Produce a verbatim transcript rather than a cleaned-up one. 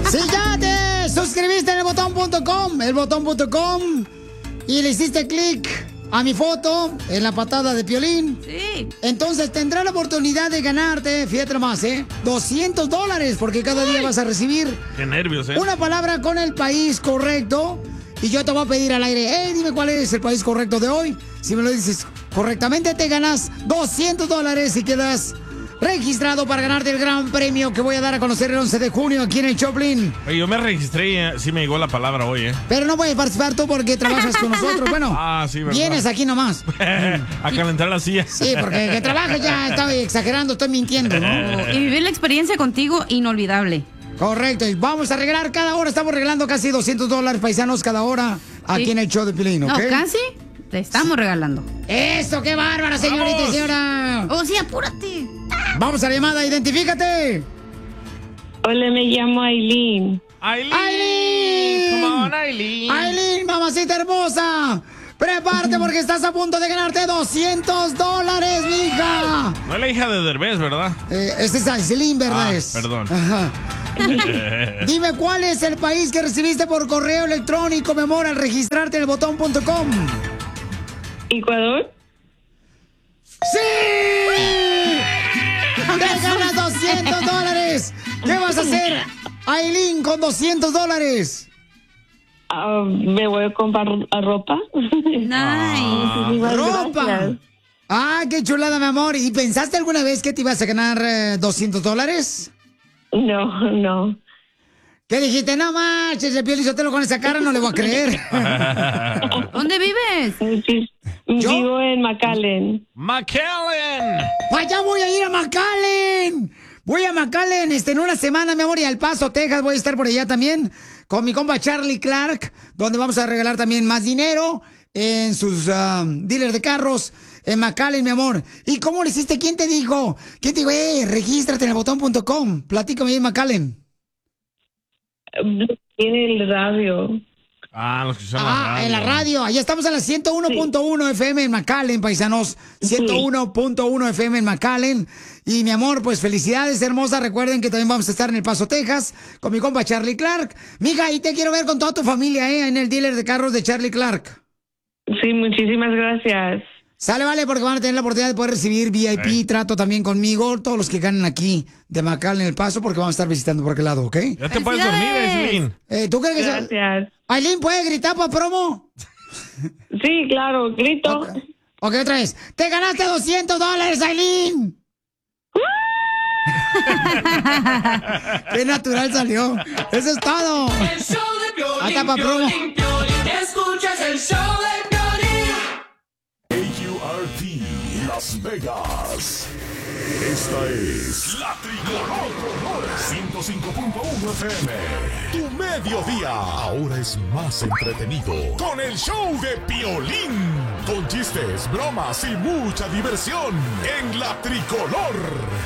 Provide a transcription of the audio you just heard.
Si ya te suscribiste en el botón punto com, el botón punto com, y le hiciste clic a mi foto en la patada de Piolín, sí, entonces tendrás la oportunidad de ganarte, fíjate nomás, ¿eh? doscientos dólares, porque cada día vas a recibir Qué nervios, ¿eh? una palabra con el país correcto. Y yo te voy a pedir al aire, hey, dime cuál es el país correcto de hoy. Si me lo dices correctamente, te ganas doscientos dólares y quedas registrado para ganarte el gran premio que voy a dar a conocer el once de junio aquí en el Choplin. Oye, yo me registré y eh, sí me llegó la palabra hoy, ¿eh? Pero no puedes participar tú porque trabajas con nosotros. Bueno, ah, sí, ¿verdad? vienes aquí nomás. A calentar la silla. Sí, porque que trabajas ya, estoy exagerando, estoy mintiendo, ¿no? Y vivir la experiencia contigo, inolvidable. Correcto, y vamos a regalar cada hora, estamos regalando casi doscientos dólares paisanos cada hora aquí sí. en el show de Piolín, ¿ok? No, casi te estamos regalando. ¡Eso, qué bárbara, señorita ¡Vamos! y señora! ¡Oh, sí, apúrate! Vamos a la llamada, identifícate. Hola, me llamo Aileen. ¡Aileen! ¡Aileen! ¡Come on, Aileen! ¡Aileen, mamacita hermosa! Prepárate porque estás a punto de ganarte doscientos dólares, mija. No es la hija de Derbez, ¿verdad? Eh, este es Aileen, ¿verdad? Ah, es? perdón. Ajá. Dime cuál es el país que recibiste por correo electrónico, mi amor, al registrarte en el botón punto com. ¿Ecuador? ¡Sí! ¡Te ganas doscientos dólares! ¿Qué vas a hacer, Aileen, con doscientos dólares? Uh, me voy a comprar ropa. Nice. Ah, ¡Ropa! gracias. ¡Ah, qué chulada, mi amor! ¿Y pensaste alguna vez que te ibas a ganar eh, doscientos dólares? No, no. ¿Qué dijiste? No manches, el Piolín Sotelo con esa cara no le voy a creer. ¿Dónde vives? Sí, ¿Yo? vivo en McAllen. ¡McAllen! ¡Allá voy a ir a McAllen! Voy a McAllen este, en una semana, mi amor, y al Paso, Texas. Voy a estar por allá también con mi compa Charlie Clark, donde vamos a regalar también más dinero en sus um, dealers de carros en McAllen, mi amor. ¿Y cómo lo hiciste? ¿Quién te dijo? ¿Quién te dijo? Eh, regístrate en el botón punto com. Platícame en McAllen. Tiene el radio. Ah, los que usan la Ah, radio. en la radio. Allá estamos en la ciento uno punto uno sí. F M en McAllen, paisanos. ciento uno punto uno F M en McAllen. Y mi amor, pues felicidades, hermosa. Recuerden que también vamos a estar en El Paso, Texas, con mi compa Charlie Clark. Mija, y te quiero ver con toda tu familia, ¿eh? En el dealer de carros de Charlie Clark. Sí, muchísimas gracias. Sale, vale, porque van a tener la oportunidad de poder recibir V I P, sí. trato también conmigo, todos los que ganen aquí de McAllen en El Paso, porque vamos a estar visitando por aquel lado, ¿ok? Ya te puedes dormir, Aileen. Eh, ¿Tú crees que Gracias. Se... Aileen, ¿puede gritar para promo? Sí, claro, grito. Ok, okay, otra vez. ¡Te ganaste doscientos dólares, Aileen! ¡Qué natural salió! ¡Eso es todo! El show de Piolín, hasta para promo. Piolín, Piolín. Escuchas el show de Piolín. A U R T Las Vegas. Esta es La Tricolor ciento cinco punto uno F M. Tu mediodía ahora es más entretenido con el show de Piolín. Con chistes, bromas y mucha diversión en La Tricolor.